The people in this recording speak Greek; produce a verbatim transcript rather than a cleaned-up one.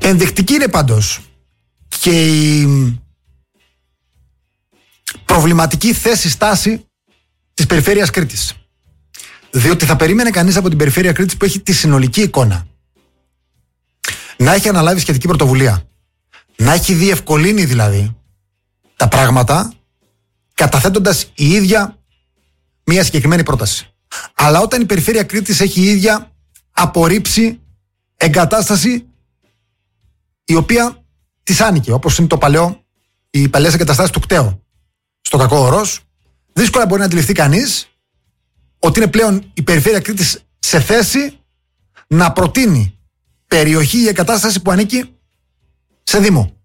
Ενδεικτική είναι πάντως και η προβληματική θέση στάση της περιφέρειας Κρήτης. Διότι θα περίμενε κανείς από την περιφέρεια Κρήτης, που έχει τη συνολική εικόνα, να έχει αναλάβει σχετική πρωτοβουλία, να έχει διευκολύνει δηλαδή τα πράγματα, καταθέτοντας η ίδια μια συγκεκριμένη πρόταση. Αλλά όταν η περιφέρεια Κρήτης έχει η ίδια απορρίψει εγκατάσταση η οποία της άνοικε, όπως είναι το παλαιό, οι παλαιές εγκαταστάσεις του κταίου στο Κακό Ορός, δύσκολα μπορεί να αντιληφθεί κανείς ότι είναι πλέον η περιφέρεια Κρήτης σε θέση να προτείνει περιοχή ή εγκατάσταση που ανήκει σε Δήμο.